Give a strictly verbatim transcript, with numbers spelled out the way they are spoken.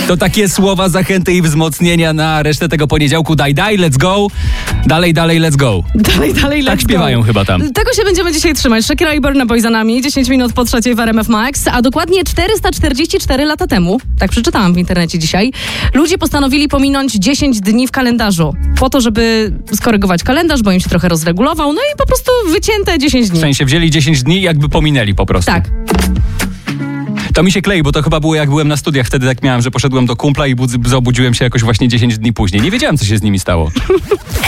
To takie słowa zachęty i wzmocnienia na resztę tego poniedziałku. Daj, daj, let's go. Dalej, dalej, let's go. Dalej, dalej, let's Tak śpiewają go. chyba tam. Tego się będziemy dzisiaj trzymać. Shakira i Burna Boy za nami. dziesięć minut po trzeciej w R M F Max. A dokładnie czterysta czterdzieści cztery lata temu, tak przeczytałam w internecie dzisiaj, ludzie postanowili pominąć dziesięć dni w kalendarzu. Po to, żeby skorygować kalendarz, bo im się trochę rozregulował. No i po prostu wycięte dziesięć dni. W sensie wzięli dziesięć dni i jakby pominęli po prostu. Tak. To mi się klei, bo to chyba było jak byłem na studiach. Wtedy tak miałem, że poszedłem do kumpla i budz- obudziłem się jakoś właśnie dziesięć dni później. Nie wiedziałem, co się z nimi stało.